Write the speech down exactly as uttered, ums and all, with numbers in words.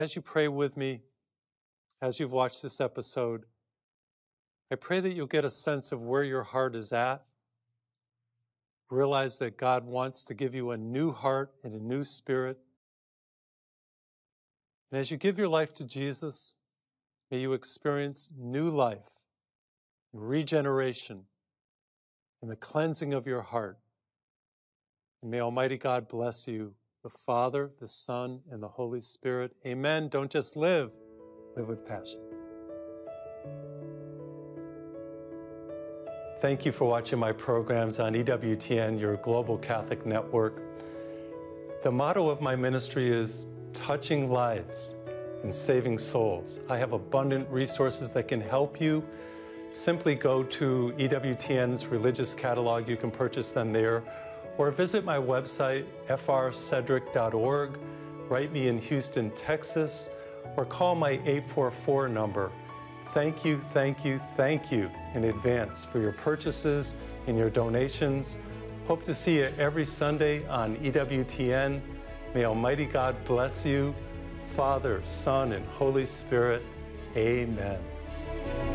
As you pray with me, as you've watched this episode, I pray that you'll get a sense of where your heart is at. Realize that God wants to give you a new heart and a new spirit. And as you give your life to Jesus, may you experience new life, regeneration, and the cleansing of your heart. And may Almighty God bless you, the Father, the Son, and the Holy Spirit. Amen. Don't just live, live with passion. Thank you for watching my programs on E W T N, your global Catholic network. The motto of my ministry is touching lives and saving souls. I have abundant resources that can help you. Simply go to E W T N's religious catalog. You can purchase them there. Or visit my website, f r cedric dot org, write me in Houston, Texas, or call my eight four four number. Thank you, thank you, thank you in advance for your purchases and your donations. Hope to see you every Sunday on E W T N. May Almighty God bless you, Father, Son, and Holy Spirit. Amen.